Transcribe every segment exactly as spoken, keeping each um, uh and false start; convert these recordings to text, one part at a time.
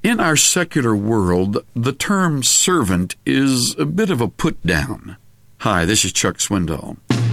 In our secular world, the term servant is a bit of a put-down. Hi, this is Chuck Swindoll.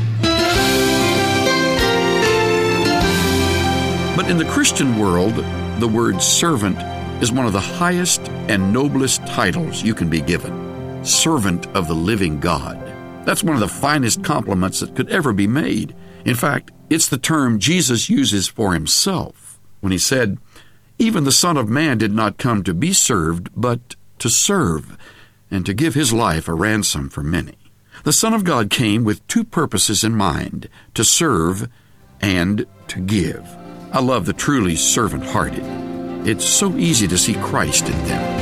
But in the Christian world, the word servant is one of the highest and noblest titles you can be given. Servant of the living God. That's one of the finest compliments that could ever be made. In fact, it's the term Jesus uses for himself when he said, "Even the Son of Man did not come to be served, but to serve, and to give his life a ransom for many." The Son of God came with two purposes in mind, to serve and to give. I love the truly servant-hearted. It's so easy to see Christ in them.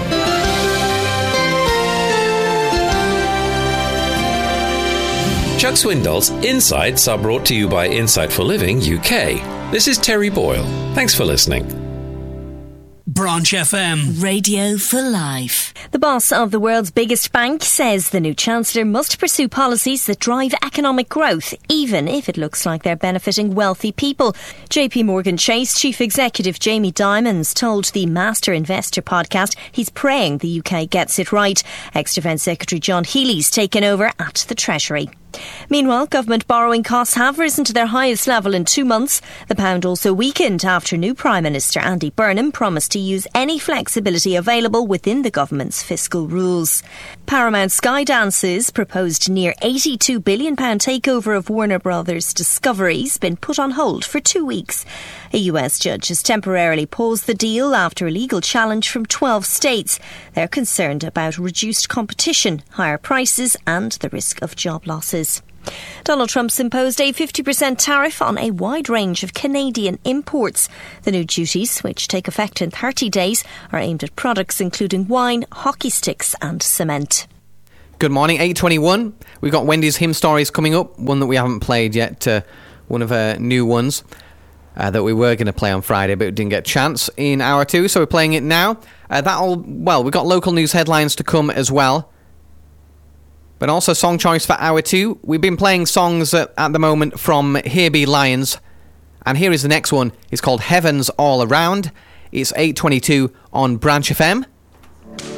Chuck Swindoll's Insights are brought to you by Insight for Living U K. This is Terry Boyle. Thanks for listening. Branch F M. Radio for life. The boss of the world's biggest bank says the new Chancellor must pursue policies that drive economic growth, even if it looks like they're benefiting wealthy people. J P Morgan Chase Chief Executive Jamie Dimons told the Master Investor podcast he's praying the U K gets it right. Ex-Defence Secretary John Healey's taken over at the Treasury. Meanwhile, government borrowing costs have risen to their highest level in two months. The pound also weakened after new Prime Minister Andy Burnham promised to use any flexibility available within the government's fiscal rules. Paramount Skydance's proposed near eighty-two billion pounds takeover of Warner Brothers Discovery's been put on hold for two weeks. A U S judge has temporarily paused the deal after a legal challenge from twelve states. They're concerned about reduced competition, higher prices and the risk of job losses. Donald Trump's imposed a fifty percent tariff on a wide range of Canadian imports. The new duties, which take effect in thirty days, are aimed at products including wine, hockey sticks and cement. Good morning, eight twenty-one. We've got Wendy's Hymn Stories coming up, one that we haven't played yet, uh, one of her new ones uh, that we were going to play on Friday but didn't get a chance in hour two, so we're playing it now. Uh, that'll, well, we've got local news headlines to come as well. But also song choice for hour two. We've been playing songs at, at the moment from Here Be Lions. And here is the next one. It's called Heavens All Around. It's eight twenty-two on Branch F M.